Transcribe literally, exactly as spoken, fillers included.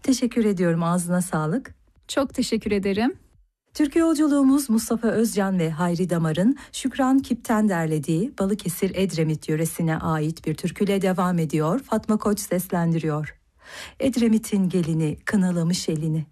Teşekkür ediyorum, ağzına sağlık. Çok teşekkür ederim. Türkü yolculuğumuz Mustafa Özcan ve Hayri Damar'ın Şükran Kip'ten derlediği Balıkesir Edremit yöresine ait bir türküyle devam ediyor. Fatma Koç seslendiriyor. Edremit'in gelini kınalamış elini.